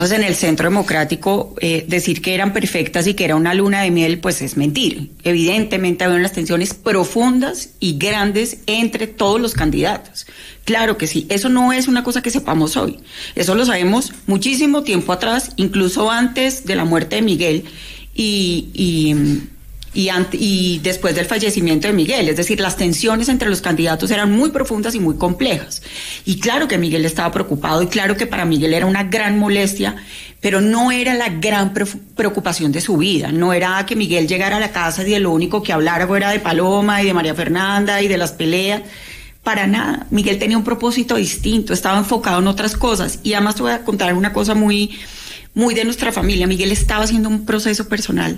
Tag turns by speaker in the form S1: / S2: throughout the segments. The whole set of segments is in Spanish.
S1: en el Centro Democrático, decir que eran perfectas y que era una luna de miel, pues es mentir. Evidentemente había unas tensiones profundas y grandes entre todos los candidatos. Claro que sí, eso no es una cosa que sepamos hoy. Eso lo sabemos muchísimo tiempo atrás, incluso antes de la muerte de Miguel y después del fallecimiento de Miguel. Es decir, las tensiones entre los candidatos eran muy profundas y muy complejas. Y claro que Miguel estaba preocupado y claro que para Miguel era una gran molestia, pero no era la gran preocupación de su vida. No era que Miguel llegara a la casa y lo único que hablara fuera de Paloma y de María Fernanda y de las peleas. Para nada. Miguel tenía un propósito distinto, estaba enfocado en otras cosas. Y además te voy a contar una cosa muy, muy de nuestra familia. Miguel estaba haciendo un proceso personal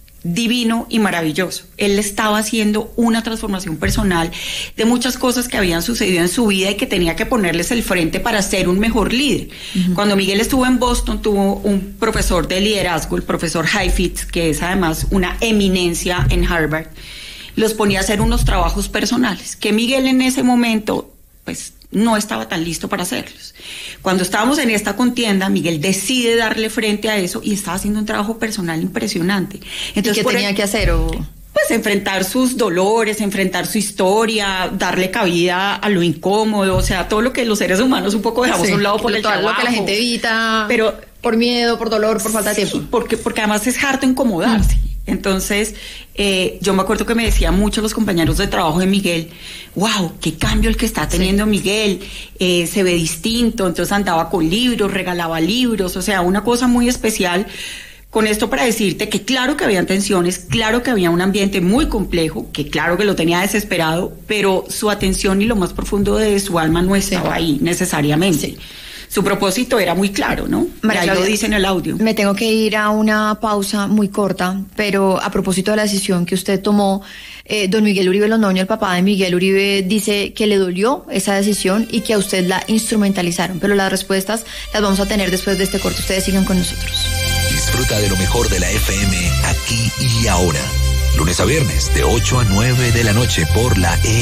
S1: divino y maravilloso. Él estaba haciendo una transformación personal de muchas cosas que habían sucedido en su vida y que tenía que ponerles el frente para ser un mejor líder. Cuando Miguel estuvo en Boston, tuvo un profesor de liderazgo, el profesor Heifetz, que es además una eminencia en Harvard. Los ponía a hacer unos trabajos personales, que Miguel en ese momento, pues, no estaba tan listo para hacerlos. Cuando estábamos en esta contienda, Miguel decide darle frente a eso y estaba haciendo un trabajo personal impresionante. Entonces,
S2: ¿y qué tenía que hacer?
S1: Pues enfrentar sus dolores, enfrentar su historia, darle cabida a lo incómodo, o sea, todo lo que los seres humanos un poco dejamos a un lado por el trabajo.
S2: Lo que la gente evita, pero por miedo, por dolor, por falta de tiempo.
S1: Porque además es harto incomodarse. Entonces, yo me acuerdo que me decían mucho los compañeros de trabajo de Miguel, wow, qué cambio el que está teniendo Miguel, se ve distinto. Entonces andaba con libros, regalaba libros, o sea, una cosa muy especial. Con esto para decirte que claro que habían tensiones, claro que había un ambiente muy complejo, que claro que lo tenía desesperado, pero su atención y lo más profundo de su alma no estaba ahí necesariamente. Sí. Su propósito era muy claro, ¿no?
S2: María,
S1: ya lo dice en el audio.
S2: Me tengo que ir a una pausa muy corta, pero a propósito de la decisión que usted tomó, don Miguel Uribe Londoño, el papá de Miguel Uribe, dice que le dolió esa decisión y que a usted la instrumentalizaron, pero las respuestas las vamos a tener después de este corte. Ustedes sigan con nosotros.
S3: Disfruta de lo mejor de la FM aquí y ahora. Lunes a viernes de 8 a 9 de la noche por la